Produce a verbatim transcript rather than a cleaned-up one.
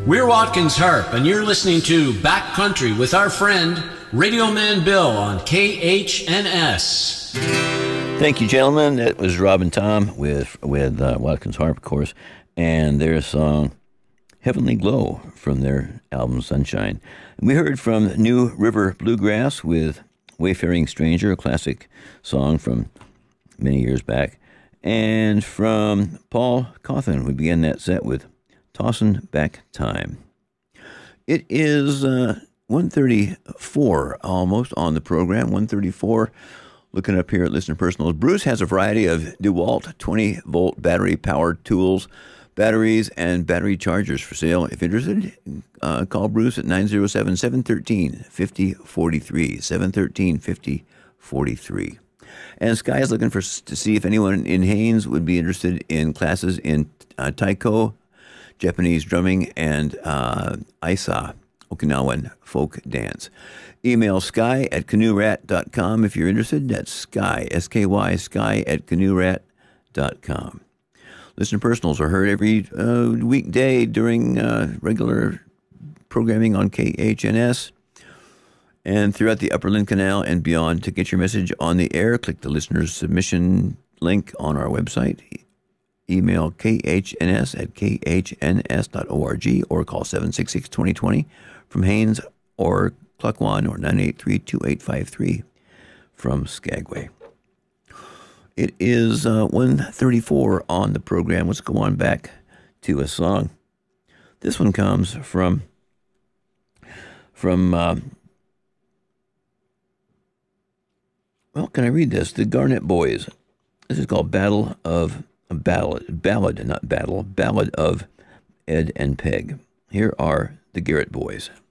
We're Watkins Harp, and you're listening to Backcountry with our friend Radio Man Bill on K H N S. Thank you, gentlemen. That was Rob and Tom with with uh, Watkins Harp, of course, and their song Heavenly Glow from their album Sunshine. And we heard from New River Bluegrass with Wayfaring Stranger, a classic song from many years back. And from Paul Cawthon, we began that set with Tossin' Back Time. It is uh, one thirty-four almost on the program, one thirty-four. Looking up here at Listener Personals, Bruce has a variety of DeWalt twenty-volt battery-powered tools, batteries, and battery chargers for sale. If interested, uh, call Bruce at nine oh seven, seven one three, five oh four three, seven one three, five oh four three. And Sky is looking for to see if anyone in Haines would be interested in classes in uh, taiko, Japanese drumming, and uh, Isa, Okinawan folk dance. Email sky at canoe rat dot com if you're interested. That's sky, S K Y, sky at canoe rat dot com. Listener Personals are heard every uh, weekday during uh, regular programming on K H N S and throughout the Upper Lynn Canal and beyond. To get your message on the air, click the listener's submission link on our website. Email K H N S at k h n s dot org or call seven six six, two oh two oh from Haines or Cluckwan or nine eight three, two eight five three from Skagway. It is uh, one thirty-four on the program. Let's go on back to a song. This one comes from, from uh, well, can I read this? The Garnet Boys. This is called Battle of... A ballad, ballad, not battle, ballad of Ed and Peg. Here are the Garrett Boys.